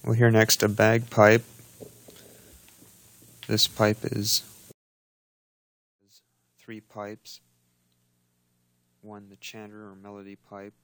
We'll hear next a bagpipe. This pipe is 3 pipes. One, the chanter or melody pipe.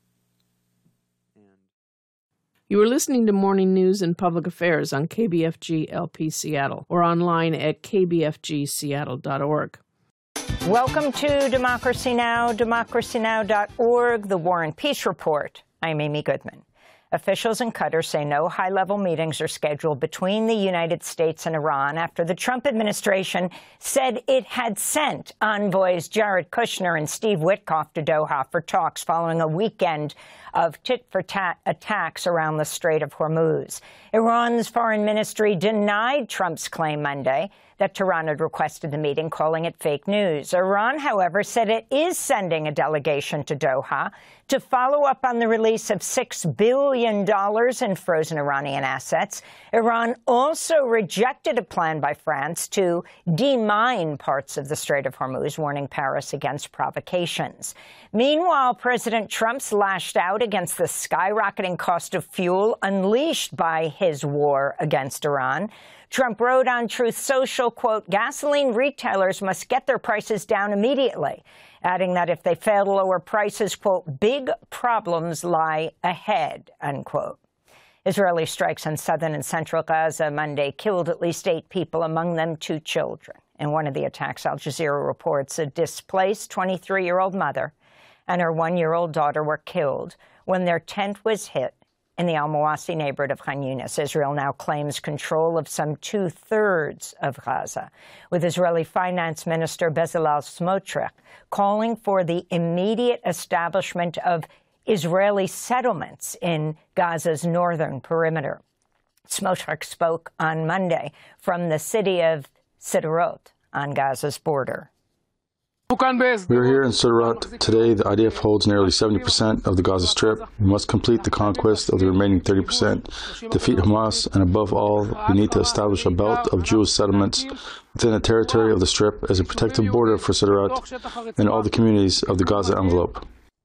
You are listening to Morning News and Public Affairs on KBFG LP Seattle or online at kbfgseattle.org. Welcome to Democracy Now!, democracynow.org, the War and Peace Report. I'm Amy Goodman. Officials in Qatar say no high-level meetings are scheduled between the United States and Iran after the Trump administration said it had sent envoys Jared Kushner and Steve Witkoff to Doha for talks following a weekend of tit-for-tat attacks around the Strait of Hormuz. Iran's foreign ministry denied Trump's claim Monday that Tehran had requested the meeting, calling it fake news. Iran, however, said it is sending a delegation to Doha to follow up on the release of $6 billion in frozen Iranian assets. Iran also rejected a plan by France to demine parts of the Strait of Hormuz, warning Paris against provocations. Meanwhile, President Trump's lashed out against the skyrocketing cost of fuel unleashed by his war against Iran. Trump wrote on Truth Social, quote, gasoline retailers must get their prices down immediately, adding that if they fail to lower prices, quote, big problems lie ahead, unquote. Israeli strikes in southern and central Gaza Monday killed at least 8 people, among them 2 children. In one of the attacks, Al Jazeera reports a displaced 23-year-old mother and her 1-year-old daughter were killed when their tent was hit in the Al-Mawasi neighborhood of Khan Yunis. Israel now claims control of some 2/3 of Gaza, with Israeli Finance Minister Bezalel Smotrich calling for the immediate establishment of Israeli settlements in Gaza's northern perimeter. Smotrich spoke on Monday from the city of Sderot on Gaza's border. We're here in Sderot. Today, the IDF holds nearly 70% of the Gaza Strip. We must complete the conquest of the remaining 30%, defeat Hamas, and above all, we need to establish a belt of Jewish settlements within the territory of the Strip as a protective border for Sderot and all the communities of the Gaza envelope.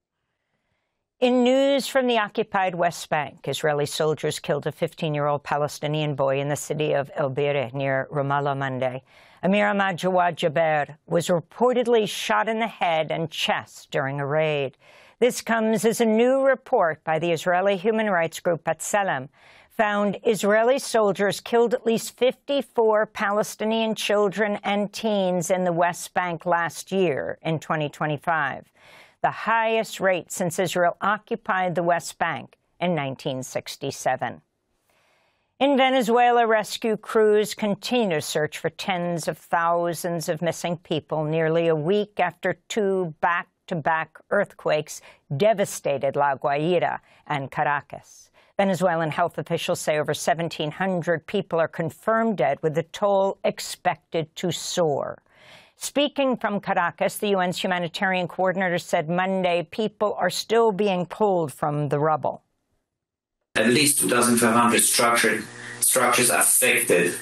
In news from the occupied West Bank, Israeli soldiers killed a 15-year-old Palestinian boy in the city of El Bireh near Ramallah Monday. Amir Ahmad Jawad Jaber was reportedly shot in the head and chest during a raid. This comes as a new report by the Israeli human rights group B'Tselem found Israeli soldiers killed at least 54 Palestinian children and teens in the West Bank last year in 2025, the highest rate since Israel occupied the West Bank in 1967. In Venezuela, rescue crews continue to search for tens of thousands of missing people nearly a week after 2 back-to-back earthquakes devastated La Guaira and Caracas. Venezuelan health officials say over 1,700 people are confirmed dead, with the toll expected to soar. Speaking from Caracas, the UN's humanitarian coordinator said Monday people are still being pulled from the rubble. At least 2,500 structures affected,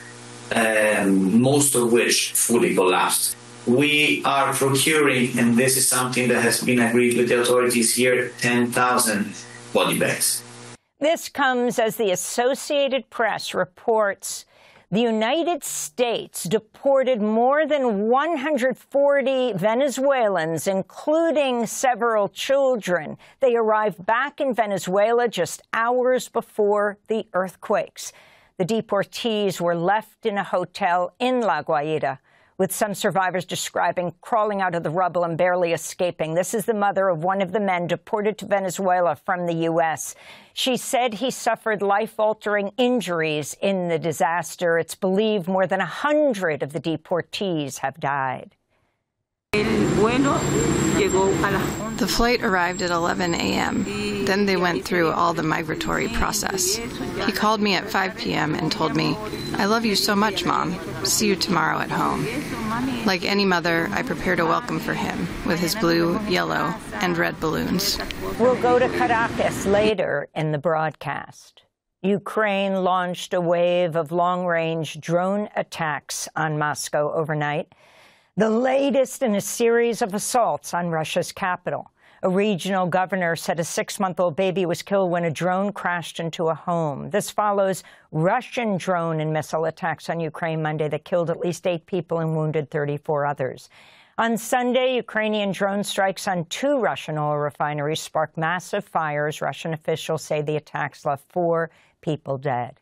most of which fully collapsed. We are procuring, and this is something that has been agreed with the authorities here, 10,000 body bags. This comes as the Associated Press reports the United States deported more than 140 Venezuelans, including several children. They arrived back in Venezuela just hours before the earthquakes. The deportees were left in a hotel in La Guaira, with some survivors describing crawling out of the rubble and barely escaping. This is the mother of one of the men deported to Venezuela from the U.S. She said he suffered life-altering injuries in the disaster. It's believed more than 100 of the deportees have died. The flight arrived at 11 a.m. Then they went through all the migratory process. He called me at 5 p.m. and told me, "I love you so much, Mom. See you tomorrow at home." Like any mother, I prepared a welcome for him with his blue, yellow, and red balloons. We'll go to Caracas later in the broadcast. Ukraine launched a wave of long-range drone attacks on Moscow overnight, the latest in a series of assaults on Russia's capital. A regional governor said a 6-month-old baby was killed when a drone crashed into a home. This follows Russian drone and missile attacks on Ukraine Monday that killed at least 8 people and wounded 34 others. On Sunday, Ukrainian drone strikes on 2 Russian oil refineries sparked massive fires. Russian officials say the attacks left 4 people dead.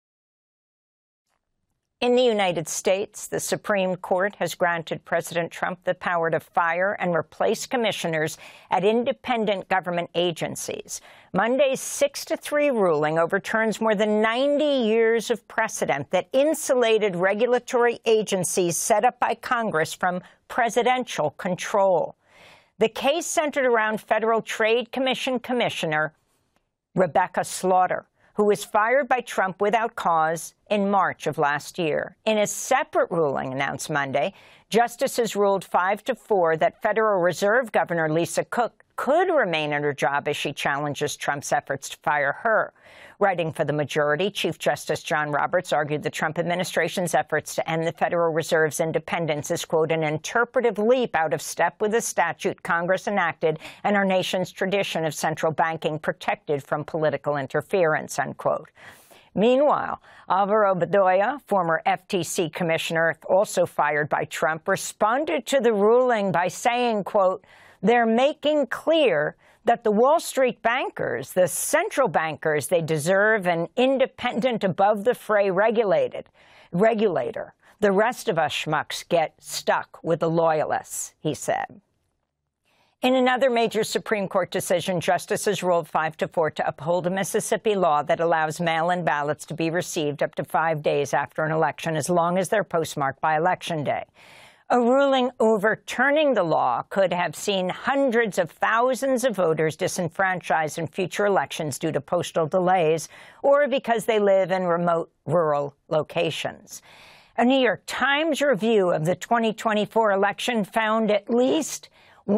In the United States, the Supreme Court has granted President Trump the power to fire and replace commissioners at independent government agencies. Monday's 6-3 ruling overturns more than 90 years of precedent that insulated regulatory agencies set up by Congress from presidential control. The case centered around Federal Trade Commission Commissioner Rebecca Slaughter, who was fired by Trump without cause in March of last year. In a separate ruling announced Monday, justices ruled 5-4 that Federal Reserve Governor Lisa Cook could remain in her job as she challenges Trump's efforts to fire her. Writing for the majority, Chief Justice John Roberts argued the Trump administration's efforts to end the Federal Reserve's independence is, quote, an interpretive leap out of step with the statute Congress enacted and our nation's tradition of central banking protected from political interference, unquote. Meanwhile, Alvaro Bedoya, former FTC commissioner, also fired by Trump, responded to the ruling by saying, quote, they're making clear that the Wall Street bankers, the central bankers, they deserve an independent, above-the-fray regulator. The rest of us schmucks get stuck with the loyalists, he said. In another major Supreme Court decision, justices ruled 5-4 to uphold a Mississippi law that allows mail-in ballots to be received up to 5 days after an election, as long as they're postmarked by Election Day. A ruling overturning the law could have seen hundreds of thousands of voters disenfranchised in future elections due to postal delays or because they live in remote rural locations. A New York Times review of the 2024 election found at least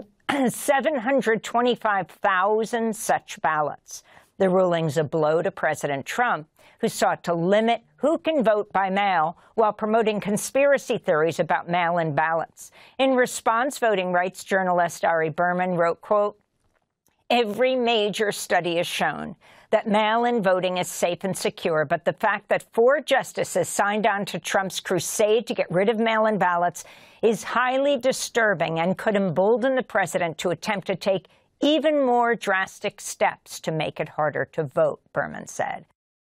725,000 such ballots. The ruling's a blow to President Trump, who sought to limit who can vote by mail while promoting conspiracy theories about mail-in ballots. In response, voting rights journalist Ari Berman wrote, quote, every major study has shown that mail-in voting is safe and secure, but the fact that 4 justices signed on to Trump's crusade to get rid of mail-in ballots is highly disturbing and could embolden the president to attempt to take even more drastic steps to make it harder to vote, Berman said.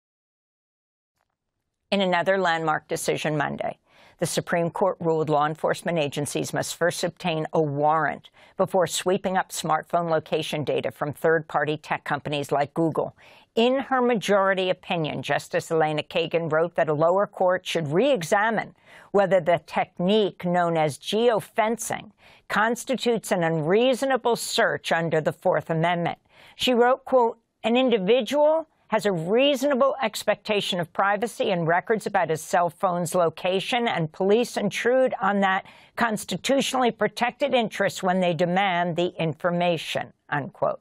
In another landmark decision Monday, the Supreme Court ruled law enforcement agencies must first obtain a warrant before sweeping up smartphone location data from third-party tech companies like Google. In her majority opinion, Justice Elena Kagan wrote that a lower court should re-examine whether the technique known as geofencing constitutes an unreasonable search under the Fourth Amendment. She wrote, quote, an individual has a reasonable expectation of privacy and records about his cell phone's location, and police intrude on that constitutionally protected interest when they demand the information, unquote.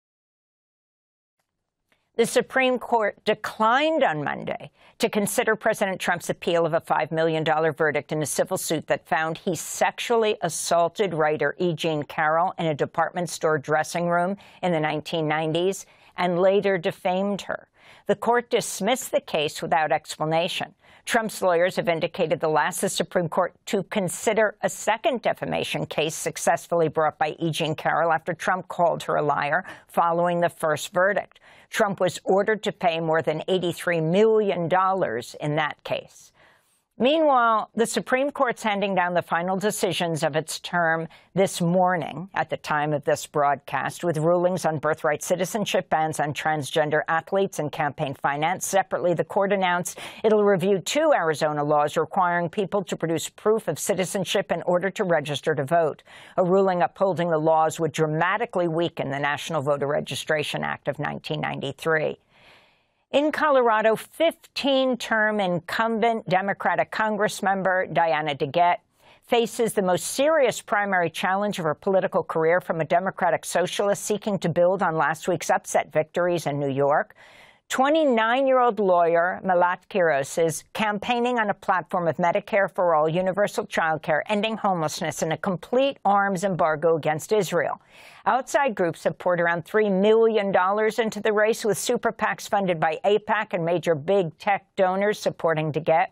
The Supreme Court declined on Monday to consider President Trump's appeal of a $5 million verdict in a civil suit that found he sexually assaulted writer E. Jean Carroll in a department store dressing room in the 1990s and later defamed her. The court dismissed the case without explanation. Trump's lawyers have indicated they'll ask the Supreme Court to consider a second defamation case successfully brought by E. Jean Carroll after Trump called her a liar following the first verdict. Trump was ordered to pay more than $83 million in that case. Meanwhile, the Supreme Court's handing down the final decisions of its term this morning at the time of this broadcast, with rulings on birthright citizenship, bans on transgender athletes, and campaign finance. Separately, the court announced it'll review 2 Arizona laws requiring people to produce proof of citizenship in order to register to vote. A ruling upholding the laws would dramatically weaken the National Voter Registration Act of 1993. In Colorado, 15-term incumbent Democratic Congressmember Diana DeGette faces the most serious primary challenge of her political career from a Democratic socialist seeking to build on last week's upset victories in New York. 29-year-old lawyer Melat Kiros is campaigning on a platform of Medicare for all, universal childcare, ending homelessness, and a complete arms embargo against Israel. Outside groups have poured around $3 million into the race, with super PACs funded by AIPAC and major big tech donors supporting DeGette.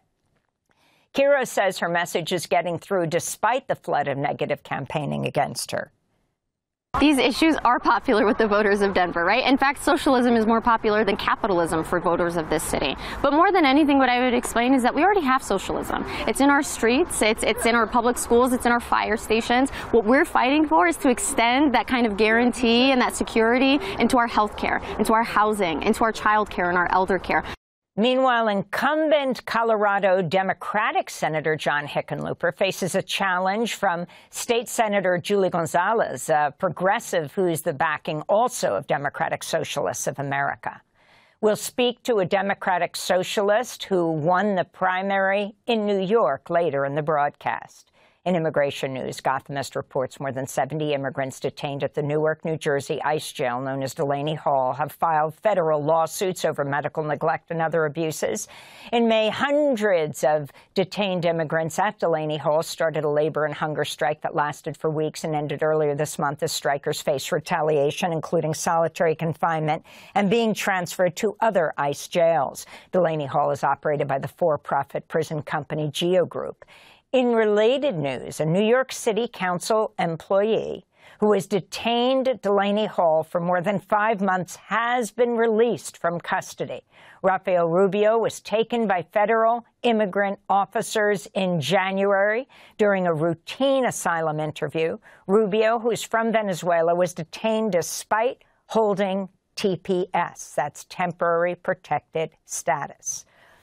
Kiros says her message is getting through despite the flood of negative campaigning against her. These issues are popular with the voters of Denver, right? In fact, socialism is more popular than capitalism for voters of this city. But more than anything, what I would explain is that we already have socialism. It's in our streets, it's in our public schools, it's in our fire stations. What we're fighting for is to extend that kind of guarantee and that security into our health care, into our housing, into our child care and our elder care. Meanwhile, incumbent Colorado Democratic Senator John Hickenlooper faces a challenge from State Senator Julie Gonzalez, a progressive who's the backing also of Democratic Socialists of America. We'll speak to a Democratic socialist who won the primary in New York later in the broadcast. In immigration news, Gothamist reports more than 70 immigrants detained at the Newark, New Jersey ICE jail known as Delaney Hall have filed federal lawsuits over medical neglect and other abuses. In May, hundreds of detained immigrants at Delaney Hall started a labor and hunger strike that lasted for weeks and ended earlier this month as strikers faced retaliation, including solitary confinement and being transferred to other ICE jails. Delaney Hall is operated by the for-profit prison company Geo Group. In related news, a New York City Council employee who was detained at Delaney Hall for more than 5 months has been released from custody. Rafael Rubio was taken by federal immigrant officers in January during a routine asylum interview. Rubio, who is from Venezuela, was detained despite holding TPS, that's temporary protected status.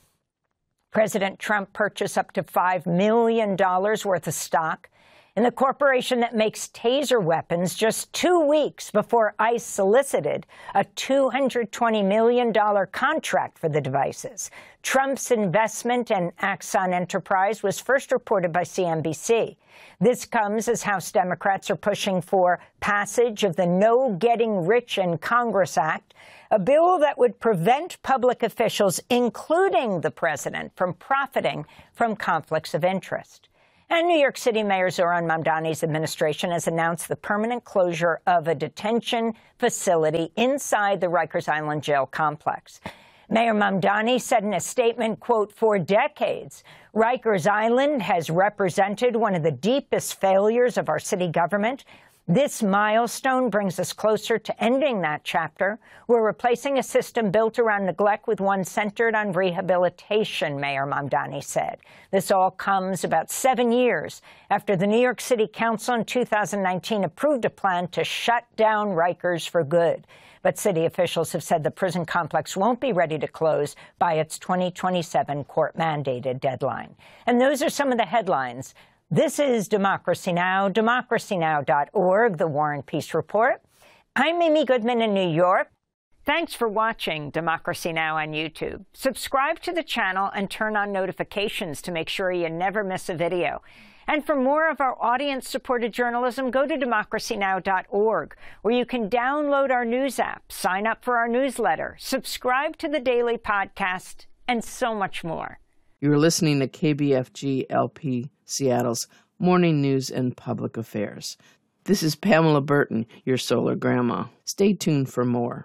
President Trump purchased up to $5 million worth of stock in the corporation that makes taser weapons just 2 weeks before ICE solicited a $220 million contract for the devices. Trump's investment in Axon Enterprise was first reported by CNBC. This comes as House Democrats are pushing for passage of the No Getting Rich in Congress Act, a bill that would prevent public officials, including the president, from profiting from conflicts of interest. And New York City Mayor Zohran Mamdani's administration has announced the permanent closure of a detention facility inside the Rikers Island jail complex. Mayor Mamdani said in a statement, quote, "For decades, Rikers Island has represented one of the deepest failures of our city government. This milestone brings us closer to ending that chapter. We're replacing a system built around neglect with one centered on rehabilitation," Mayor Mamdani said. This all comes about 7 years after the New York City Council in 2019 approved a plan to shut down Rikers for good. But city officials have said the prison complex won't be ready to close by its 2027 court-mandated deadline. And those are some of the headlines. This is Democracy Now!, democracynow.org, The War and Peace Report. I'm Amy Goodman in New York. Thanks for watching Democracy Now! On YouTube. Subscribe to the channel and turn on notifications to make sure you never miss a video. And for more of our audience-supported journalism, go to democracynow.org, where you can download our news app, sign up for our newsletter, subscribe to the daily podcast, and so much more. You're listening to KBFG LP Seattle's Morning News and Public Affairs. This is Pamela Burton, your solar grandma. Stay tuned for more.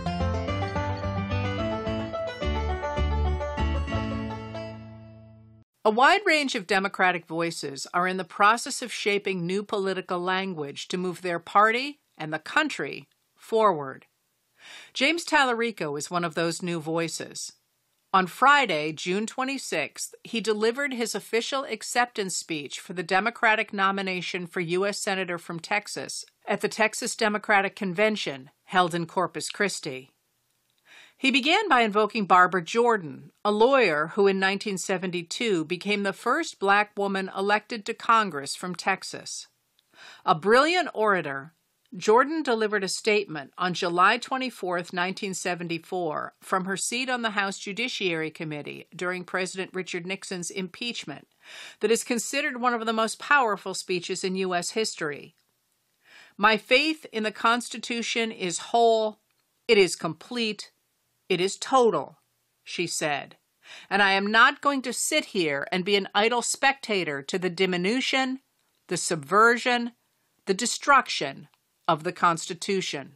A wide range of Democratic voices are in the process of shaping new political language to move their party and the country forward. James Tallarico is one of those new voices. On Friday, June 26th, he delivered his official acceptance speech for the Democratic nomination for U.S. Senator from Texas at the Texas Democratic Convention held in Corpus Christi. He began by invoking Barbara Jordan, a lawyer who in 1972 became the first black woman elected to Congress from Texas. A brilliant orator, Jordan delivered a statement on July 24, 1974, from her seat on the House Judiciary Committee during President Richard Nixon's impeachment that is considered one of the most powerful speeches in U.S. history. "My faith in the Constitution is whole, it is complete, It is total, she said, and I am not going to sit here and be an idle spectator to the diminution, the subversion, the destruction of the Constitution.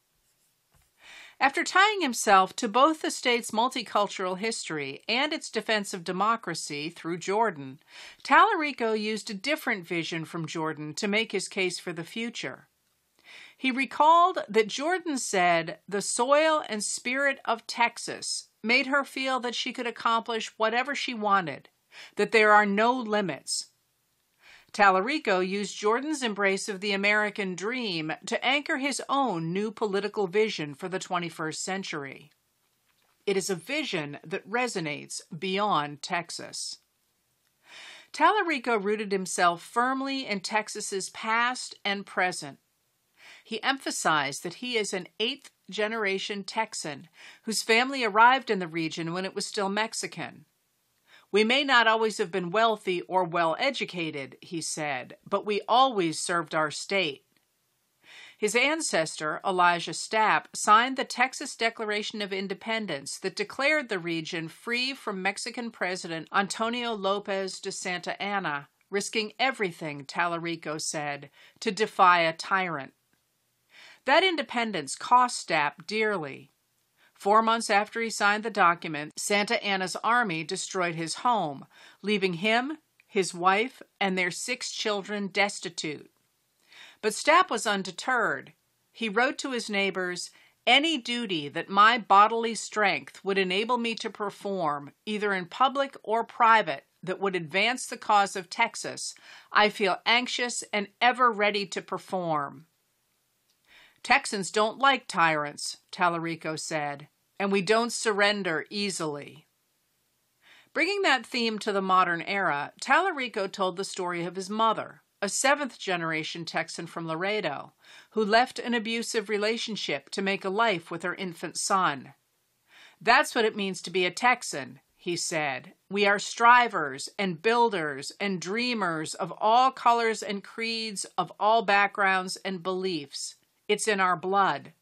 After tying himself to both the state's multicultural history and its defense of democracy through Jordan, Tallarico used a different vision from Jordan to make his case for the future. He recalled that Jordan said the soil and spirit of Texas made her feel that she could accomplish whatever she wanted, that there are no limits. Tallarico used Jordan's embrace of the American dream to anchor his own new political vision for the 21st century. It is a vision that resonates beyond Texas. Tallarico rooted himself firmly in Texas's past and present. He emphasized that he is an eighth-generation Texan whose family arrived in the region when it was still Mexican. We may not always have been wealthy or well-educated, he said, but we always served our state. His ancestor, Elijah Stapp, signed the Texas Declaration of Independence that declared the region free from Mexican President Antonio López de Santa Anna, risking everything, Tallarico said, to defy a tyrant. That independence cost Stapp dearly. 4 months after he signed the document, Santa Anna's army destroyed his home, leaving him, his wife, and their 6 children destitute. But Stapp was undeterred. He wrote to his neighbors, "Any duty that my bodily strength would enable me to perform, either in public or private, that would advance the cause of Texas, I feel anxious and ever ready to perform." Texans don't like tyrants, Tallarico said, and we don't surrender easily. Bringing that theme to the modern era, Tallarico told the story of his mother, a 7th-generation Texan from Laredo, who left an abusive relationship to make a life with her infant son. "That's what it means to be a Texan," he said. "We are strivers and builders and dreamers of all colors and creeds, of all backgrounds and beliefs. It's in our blood."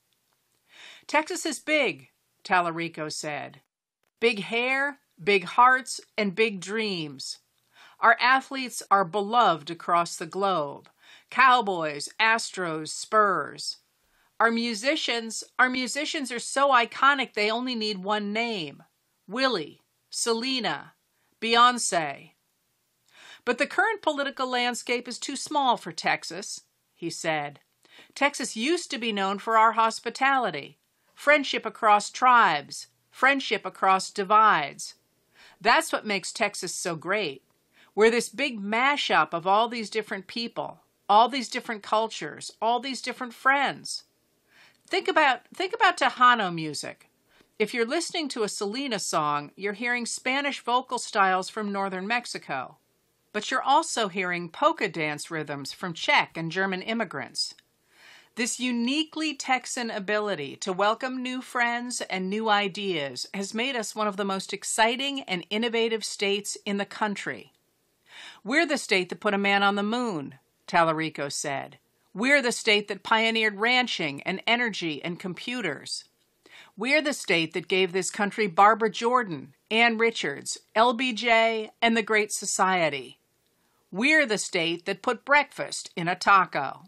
Texas is big, Tallarico said. Big hair, big hearts, and big dreams. Our athletes are beloved across the globe. Cowboys, Astros, Spurs. Our musicians are so iconic they only need one name. Willie, Selena, Beyonce. But the current political landscape is too small for Texas, he said. Texas used to be known for our hospitality, friendship across tribes, friendship across divides. That's what makes Texas so great. We're this big mashup of all these different people, all these different cultures, all these different friends. Think about Tejano music. If you're listening to a Selena song, you're hearing Spanish vocal styles from northern Mexico, but you're also hearing polka dance rhythms from Czech and German immigrants. This uniquely Texan ability to welcome new friends and new ideas has made us one of the most exciting and innovative states in the country. We're the state that put a man on the moon, Tallarico said. We're the state that pioneered ranching and energy and computers. We're the state that gave this country Barbara Jordan, Ann Richards, LBJ, and the Great Society. We're the state that put breakfast in a taco.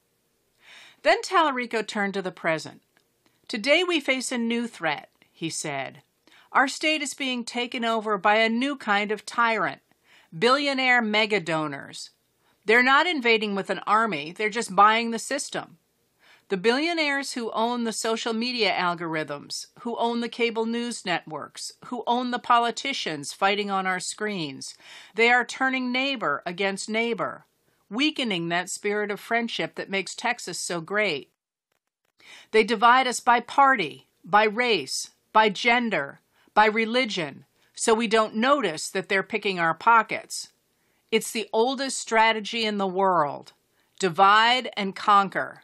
Then Tallarico turned to the present. Today we face a new threat, he said. Our state is being taken over by a new kind of tyrant, billionaire mega donors. They're not invading with an army, they're just buying the system. The billionaires who own the social media algorithms, who own the cable news networks, who own the politicians fighting on our screens, they are turning neighbor against neighbor, weakening that spirit of friendship that makes Texas so great. They divide us by party, by race, by gender, by religion, so we don't notice that they're picking our pockets. It's the oldest strategy in the world. Divide and conquer.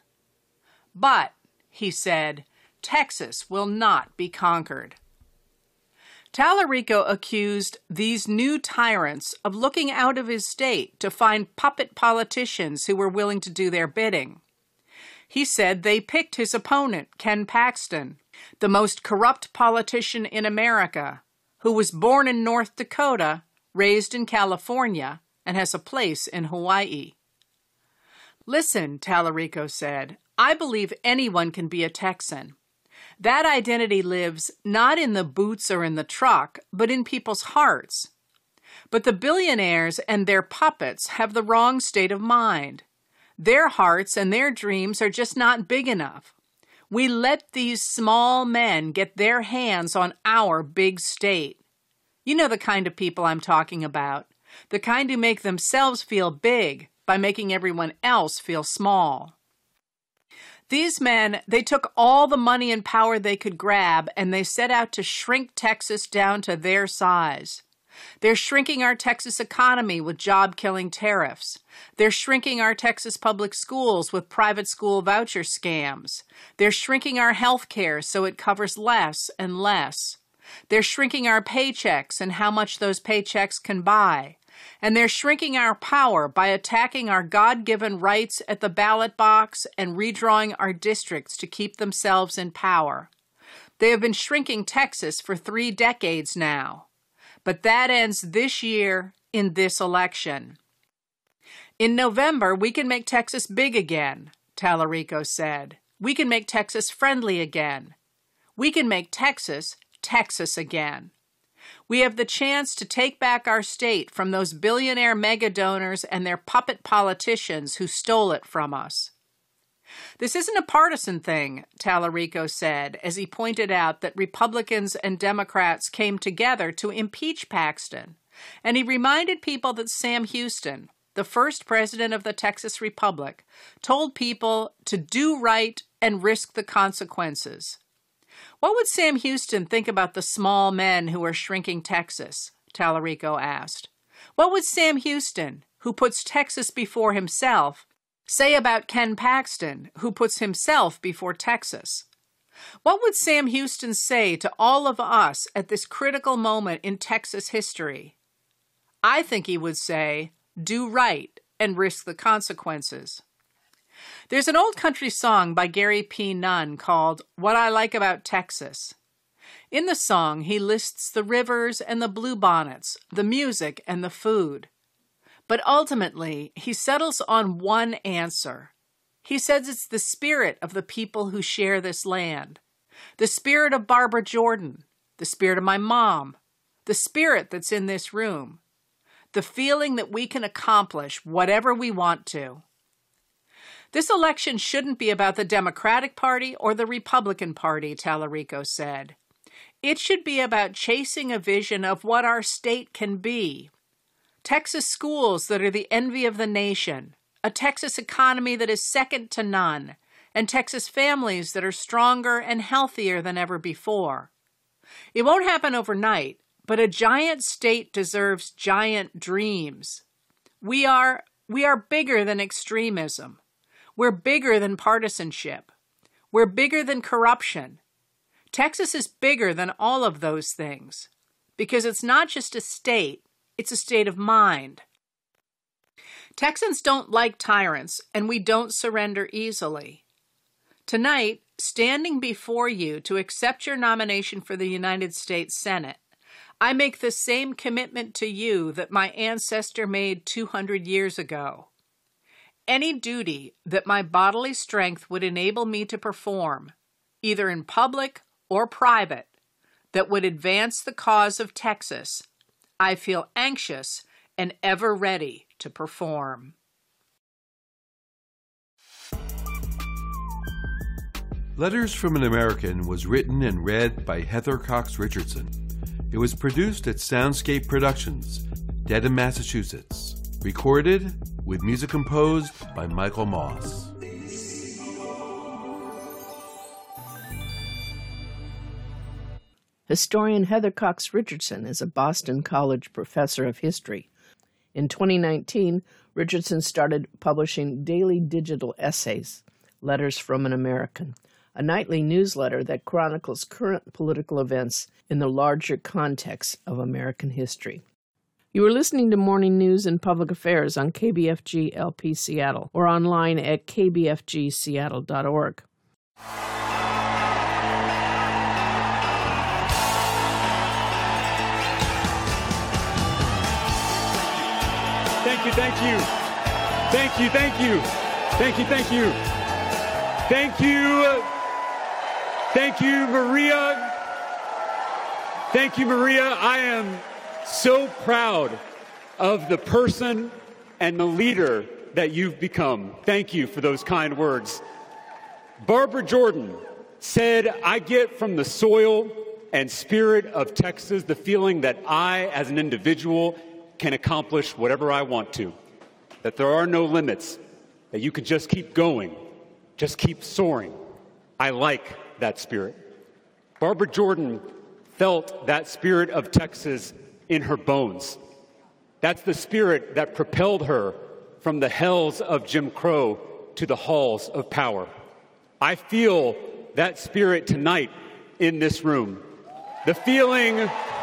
But, he said, Texas will not be conquered. Tallarico accused these new tyrants of looking out of his state to find puppet politicians who were willing to do their bidding. He said they picked his opponent, Ken Paxton, The most corrupt politician in America, who was born in North Dakota, raised in California, and has a place in Hawaii. Listen, Tallarico said, I believe anyone can be a Texan. That identity lives not in the boots or in the truck, but in people's hearts. But the billionaires and their puppets have the wrong state of mind. Their hearts and their dreams are just not big enough. We let these small men get their hands on our big state. You know the kind of people I'm talking about, the kind who make themselves feel big by making everyone else feel small. These men, they took all the money and power they could grab, and they set out to shrink Texas down to their size. They're shrinking our Texas economy with job-killing tariffs. They're shrinking our Texas public schools with private school voucher scams. They're shrinking our health care so it covers less and less. They're shrinking our paychecks and how much those paychecks can buy. And they're shrinking our power by attacking our God-given rights at the ballot box and redrawing our districts to keep themselves in power. They have been shrinking Texas for 3 decades now. But that ends this year in this election. In November, we can make Texas big again, Tallarico said. We can make Texas friendly again. We can make Texas, Texas again. We have the chance to take back our state from those billionaire mega donors and their puppet politicians who stole it from us. This isn't a partisan thing, Tallarico said, as he pointed out that Republicans and Democrats came together to impeach Paxton. And he reminded people that Sam Houston, the first president of the Texas Republic, told people to do right and risk the consequences. What would Sam Houston think about the small men who are shrinking Texas? Tallarico asked. What would Sam Houston, who puts Texas before himself, say about Ken Paxton, who puts himself before Texas? What would Sam Houston say to all of us at this critical moment in Texas history? I think he would say, do right and risk the consequences. There's an old country song by Gary P. Nunn called What I Like About Texas. In the song, he lists the rivers and the bluebonnets, the music and the food. But ultimately, he settles on one answer. He says it's the spirit of the people who share this land, the spirit of Barbara Jordan, the spirit of my mom, the spirit that's in this room, the feeling that we can accomplish whatever we want to. This election shouldn't be about the Democratic Party or the Republican Party, Tallarico said. It should be about chasing a vision of what our state can be. Texas schools that are the envy of the nation, a Texas economy that is second to none, and Texas families that are stronger and healthier than ever before. It won't happen overnight, but a giant state deserves giant dreams. We are bigger than extremism. We're bigger than partisanship. We're bigger than corruption. Texas is bigger than all of those things because it's not just a state, it's a state of mind. Texans don't like tyrants, and we don't surrender easily. Tonight, standing before you to accept your nomination for the United States Senate, I make the same commitment to you that my ancestor made 200 years ago. Any duty that my bodily strength would enable me to perform, either in public or private, that would advance the cause of Texas, I feel anxious and ever ready to perform. Letters from an American was written and read by Heather Cox Richardson. It was produced at Soundscape Productions, Dedham, Massachusetts. Recorded with music composed by Michael Moss. Historian Heather Cox Richardson is a Boston College professor of history. In 2019, Richardson started publishing daily digital essays, Letters from an American, a nightly newsletter that chronicles current political events in the larger context of American history. You are listening to Morning News and Public Affairs on KBFG LP Seattle or online at kbfgseattle.org. you, thank you. Thank you, thank you. Thank you, thank you. Thank you. Thank you, Maria. Thank you, Maria. I am so proud of the person and the leader that you've become. Thank you for those kind words. Barbara Jordan said, I get from the soil and spirit of Texas the feeling that I, as an individual, can accomplish whatever I want to, that there are no limits, that you can just keep going, just keep soaring. I like that spirit. Barbara Jordan felt that spirit of Texas in her bones. That's the spirit that propelled her from the hells of Jim Crow to the halls of power. I feel that spirit tonight in this room. The feeling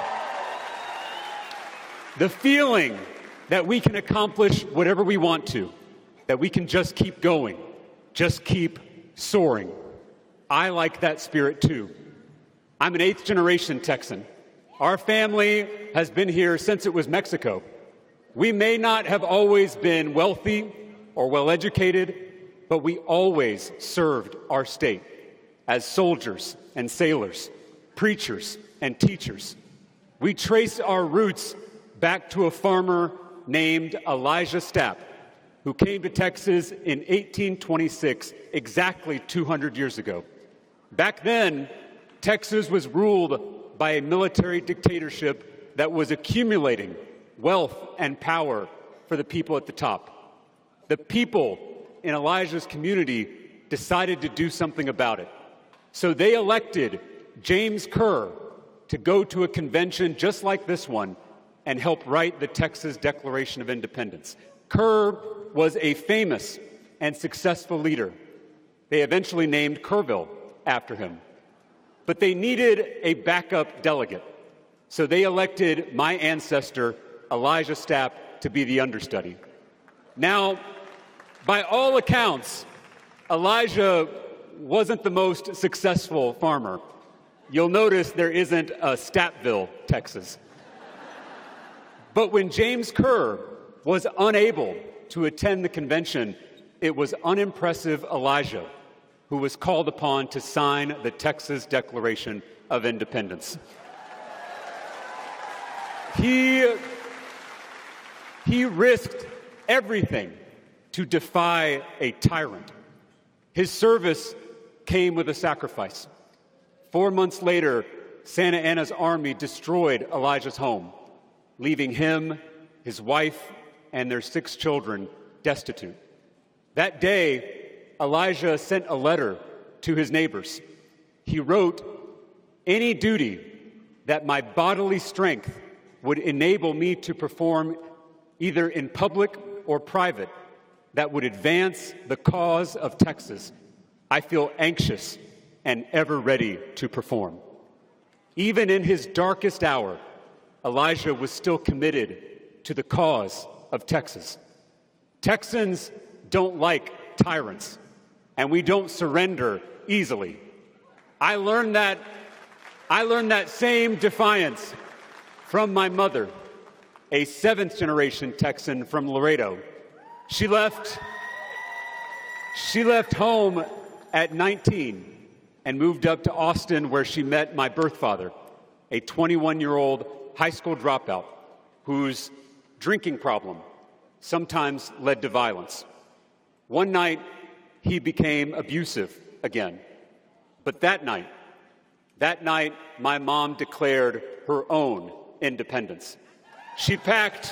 that we can accomplish whatever we want to, that we can just keep going, just keep soaring. I like that spirit too. I'm an 8th generation Texan. Our family has been here since it was Mexico. We may not have always been wealthy or well-educated, but we always served our state as soldiers and sailors, preachers and teachers. We trace our roots back to a farmer named Elijah Stapp, who came to Texas in 1826, exactly 200 years ago. Back then, Texas was ruled by a military dictatorship that was accumulating wealth and power for the people at the top. The people in Elijah's community decided to do something about it. So they elected James Kerr to go to a convention just like this one and help write the Texas Declaration of Independence. Kerr was a famous and successful leader. They eventually named Kerrville after him. But they needed a backup delegate. So they elected my ancestor, Elijah Stapp, to be the understudy. Now, by all accounts, Elijah wasn't the most successful farmer. You'll notice there isn't a Stappville, Texas. But when James Kerr was unable to attend the convention, it was unimpressive Elijah who was called upon to sign the Texas Declaration of Independence. He risked everything to defy a tyrant. His service came with a sacrifice. 4 months later, Santa Anna's army destroyed Elijah's home, leaving him, his wife, and their 6 children destitute. That day, Elijah sent a letter to his neighbors. He wrote, "Any duty that my bodily strength would enable me to perform either in public or private that would advance the cause of Texas, I feel anxious and ever ready to perform." Even in his darkest hour, Elijah was still committed to the cause of Texas. Texans don't like tyrants, and we don't surrender easily. I learned that same defiance from my mother, a 7th generation Texan from Laredo. She left home at 19 and moved up to Austin, where she met my birth father, a 21-year-old high school dropout whose drinking problem sometimes led to violence. One night, he became abusive again. But that night, my mom declared her own independence. She packed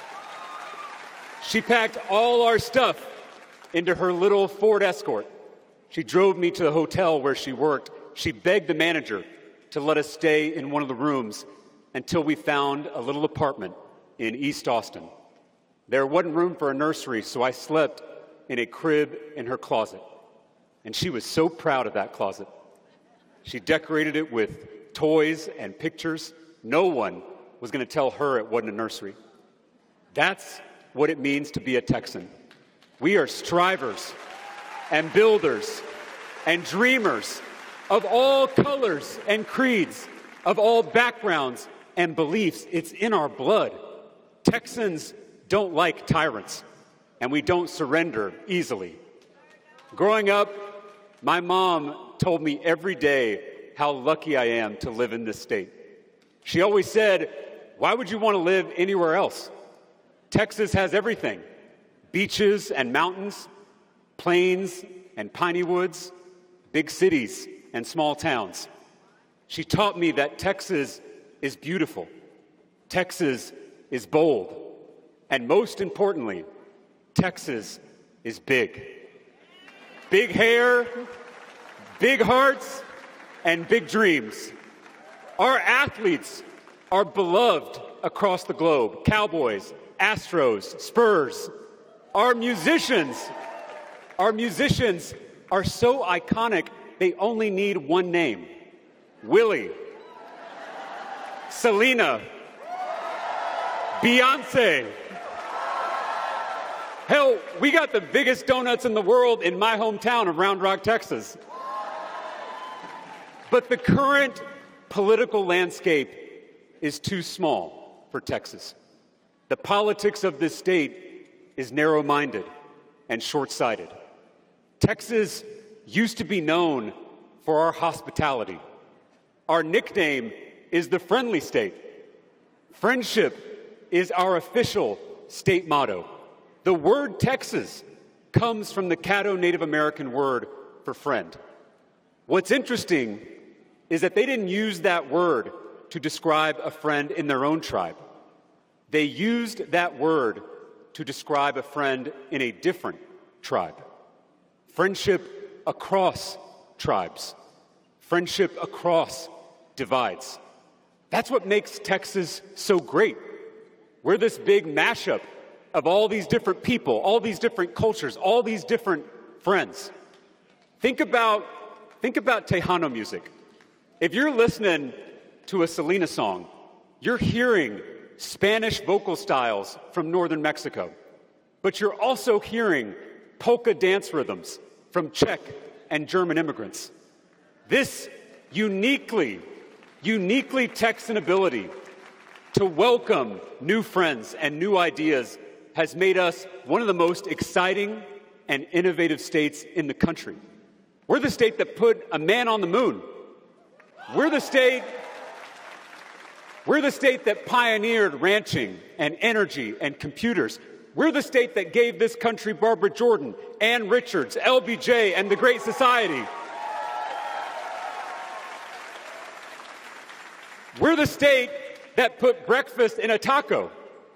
all our stuff into her little Ford Escort. She drove me to the hotel where she worked. She begged the manager to let us stay in one of the rooms until we found a little apartment in East Austin. There wasn't room for a nursery, so I slept in a crib in her closet. And she was so proud of that closet. She decorated it with toys and pictures. No one was going to tell her it wasn't a nursery. That's what it means to be a Texan. We are strivers and builders and dreamers of all colors and creeds, of all backgrounds and beliefs. It's in our blood. Texans don't like tyrants, and we don't surrender easily. Growing up, my mom told me every day how lucky I am to live in this state. She always said, "Why would you want to live anywhere else? Texas has everything: beaches and mountains, plains and piney woods, big cities and small towns." She taught me that Texas is beautiful, Texas is bold, and most importantly, Texas is big. Big hair, big hearts, and big dreams. Our athletes are beloved across the globe: Cowboys, Astros, Spurs. Our musicians are so iconic, they only need one name: Willie, Selena, Beyonce. Hell, we got the biggest donuts in the world in my hometown of Round Rock, Texas. But the current political landscape is too small for Texas. The politics of this state is narrow-minded and short-sighted. Texas used to be known for our hospitality. Our nickname is the Friendly State. Friendship is our official state motto. The word Texas comes from the Caddo Native American word for friend. What's interesting is that they didn't use that word to describe a friend in their own tribe. They used that word to describe a friend in a different tribe. Friendship across tribes. Friendship across divides. That's what makes Texas so great. We're this big mashup of all these different people, all these different cultures, all these different friends. Think about Tejano music. If you're listening to a Selena song, you're hearing Spanish vocal styles from northern Mexico, but you're also hearing polka dance rhythms from Czech and German immigrants. This uniquely Texan ability to welcome new friends and new ideas has made us one of the most exciting and innovative states in the country. We're the state that put a man on the moon. We're the state that pioneered ranching and energy and computers. We're the state that gave this country Barbara Jordan, Ann Richards, LBJ, and the Great Society. We're the state that put breakfast in a taco.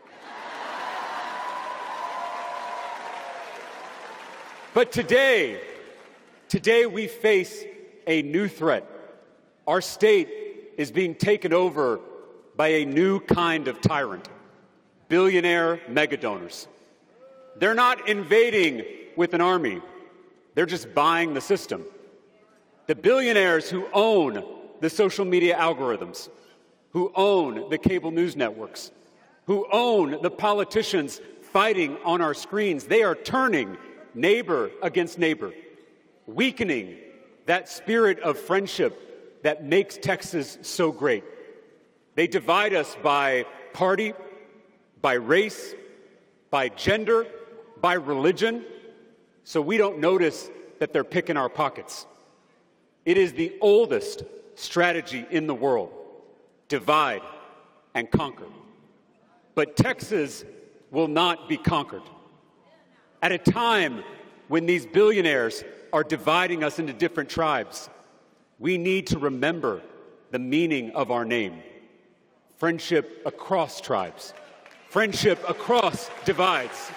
But today we face a new threat. Our state is being taken over by a new kind of tyrant: billionaire megadonors. They're not invading with an army. They're just buying the system. The billionaires who own the social media algorithms, who own the cable news networks, who own the politicians fighting on our screens, they are turning neighbor against neighbor, weakening that spirit of friendship that makes Texas so great. They divide us by party, by race, by gender, by religion, so we don't notice that they're picking our pockets. It is the oldest strategy in the world: divide and conquer. But Texas will not be conquered. At a time when these billionaires are dividing us into different tribes, we need to remember the meaning of our name: friendship across tribes, friendship across divides.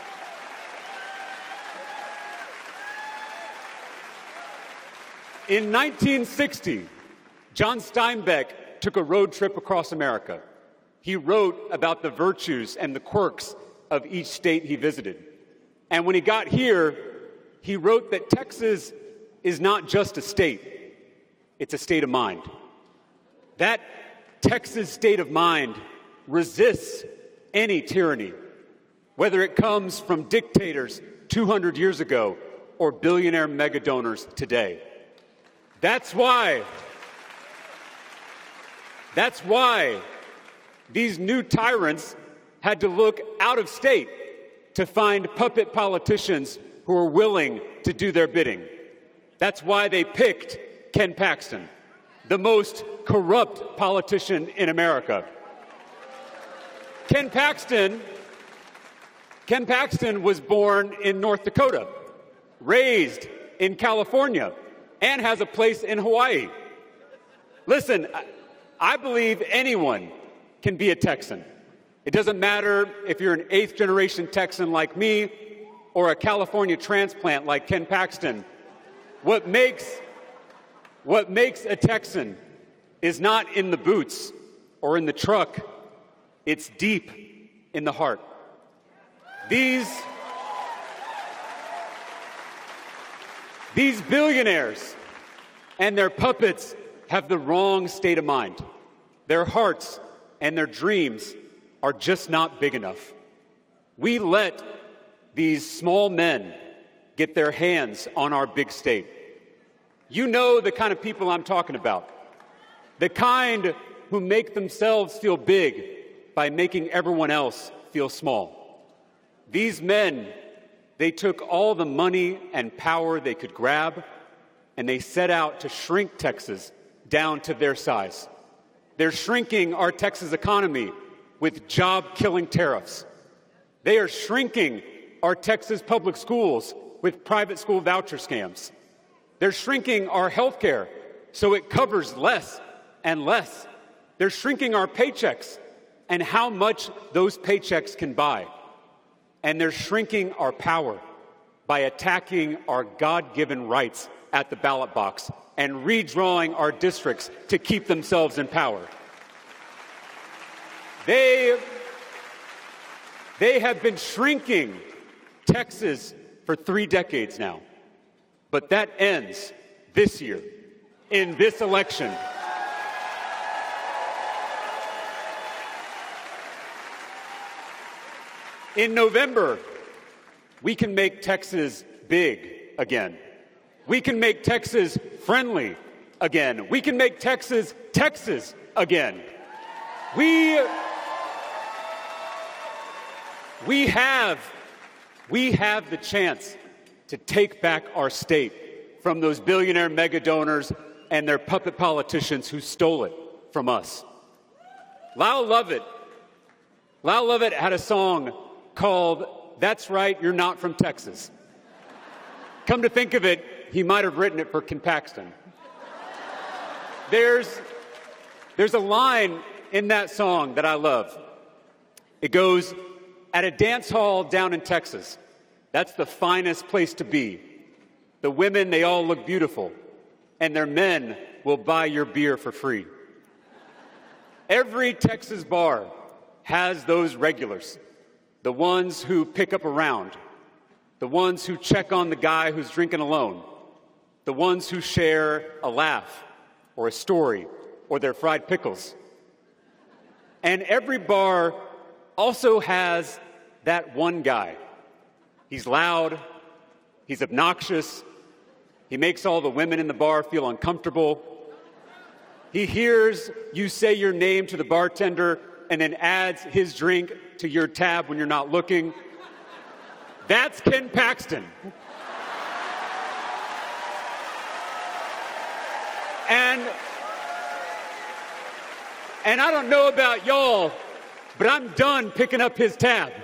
In 1960, John Steinbeck took a road trip across America. He wrote about the virtues and the quirks of each state he visited. And when he got here, he wrote that Texas is not just a state, it's a state of mind. That Texas state of mind resists any tyranny, whether it comes from dictators 200 years ago or billionaire megadonors today. That's why these new tyrants had to look out of state to find puppet politicians who are willing to do their bidding. That's why they picked Ken Paxton, the most corrupt politician in America. Ken Paxton was born in North Dakota, raised in California, and has a place in Hawaii. Listen, I believe anyone can be a Texan. It doesn't matter if you're an eighth-generation Texan like me or a California transplant like Ken Paxton. What makes a Texan is not in the boots or in the truck. It's deep in the heart. These billionaires and their puppets have the wrong state of mind. Their hearts and their dreams are just not big enough. We let these small men get their hands on our big state. You know the kind of people I'm talking about. The kind who make themselves feel big by making everyone else feel small. These men, they took all the money and power they could grab, and they set out to shrink Texas down to their size. They're shrinking our Texas economy with job-killing tariffs. They are shrinking our Texas public schools with private school voucher scams. They're shrinking our health care so it covers less and less. They're shrinking our paychecks and how much those paychecks can buy. And they're shrinking our power by attacking our God-given rights at the ballot box and redrawing our districts to keep themselves in power. They have been shrinking Texas for 3 decades now. But that ends this year, in this election. In November, we can make Texas big again. We can make Texas friendly again. We can make Texas Texas again. We have the chance to take back our state from those billionaire mega donors and their puppet politicians who stole it from us. Lyle Lovett had a song called "That's Right, You're Not From Texas." Come to think of it, he might have written it for Ken Paxton. There's a line in that song that I love. It goes, "At a dance hall down in Texas, that's the finest place to be. The women, they all look beautiful, and their men will buy your beer for free." Every Texas bar has those regulars, the ones who pick up a round, the ones who check on the guy who's drinking alone, the ones who share a laugh or a story or their fried pickles. And every bar also has that one guy. He's loud, he's obnoxious, he makes all the women in the bar feel uncomfortable. He hears you say your name to the bartender and then adds his drink to your tab when you're not looking. That's Ken Paxton. And I don't know about y'all, but I'm done picking up his tab.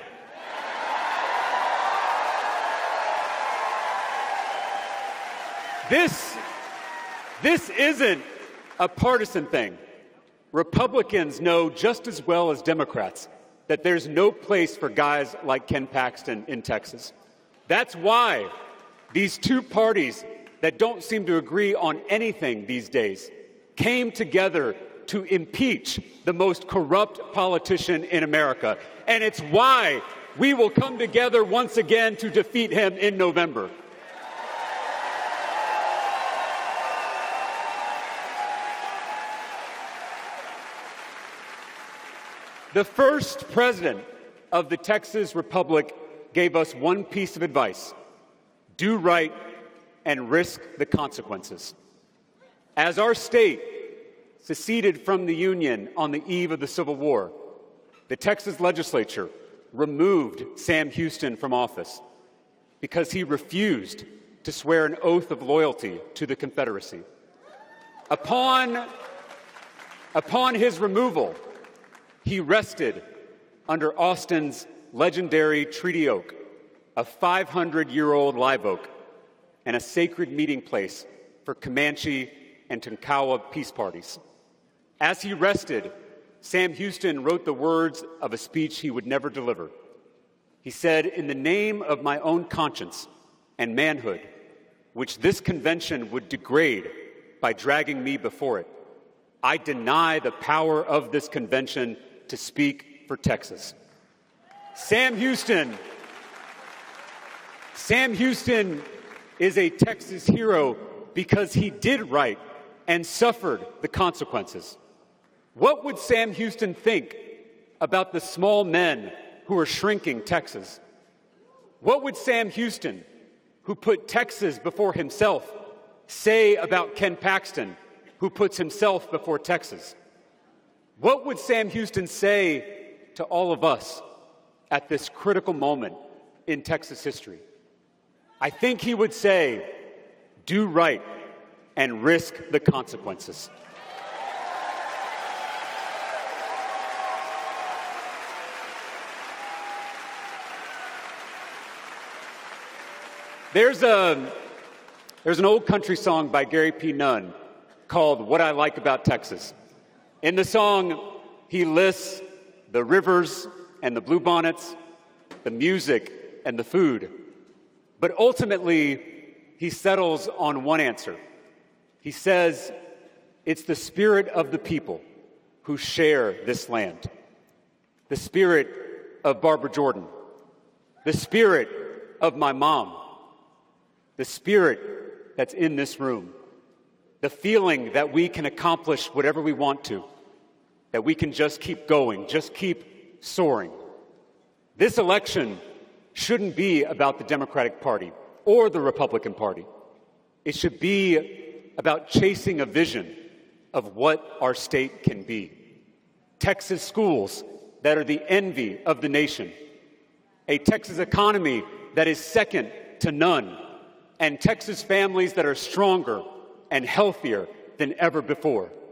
This isn't a partisan thing. Republicans know just as well as Democrats that there's no place for guys like Ken Paxton in Texas. That's why these two parties that don't seem to agree on anything these days came together to impeach the most corrupt politician in America. And it's why we will come together once again to defeat him in November. The first president of the Texas Republic gave us one piece of advice: do right and risk the consequences. As our state seceded from the Union on the eve of the Civil War, the Texas legislature removed Sam Houston from office because he refused to swear an oath of loyalty to the Confederacy. Upon his removal, he rested under Austin's legendary treaty oak, a 500-year-old live oak, and a sacred meeting place for Comanche and Tonkawa peace parties. As he rested, Sam Houston wrote the words of a speech he would never deliver. He said, "In the name of my own conscience and manhood, which this convention would degrade by dragging me before it, I deny the power of this convention to speak for Texas." Sam Houston is a Texas hero because he did right and suffered the consequences. What would Sam Houston think about the small men who are shrinking Texas? What would Sam Houston, who put Texas before himself, say about Ken Paxton, who puts himself before Texas? What would Sam Houston say to all of us at this critical moment in Texas history? I think he would say, do right and risk the consequences. There's an old country song by Gary P. Nunn called "What I Like About Texas." In the song, he lists the rivers and the bluebonnets, the music and the food. But ultimately, he settles on one answer. He says, it's the spirit of the people who share this land. The spirit of Barbara Jordan. The spirit of my mom. The spirit that's in this room. The feeling that we can accomplish whatever we want to. That we can just keep going, just keep soaring. This election shouldn't be about the Democratic Party or the Republican Party. It should be about chasing a vision of what our state can be. Texas schools that are the envy of the nation. A Texas economy that is second to none. And Texas families that are stronger and healthier than ever before.